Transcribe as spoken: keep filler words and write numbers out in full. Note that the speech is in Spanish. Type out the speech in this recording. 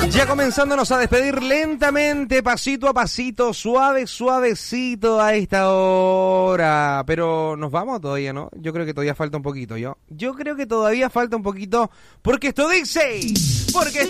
Ya comenzándonos a despedir lentamente, pasito a pasito, suave, suavecito a esta hora. Pero nos vamos todavía, ¿no? Yo creo que todavía falta un poquito, ¿yo? Yo creo que todavía falta un poquito, porque esto dice... Porque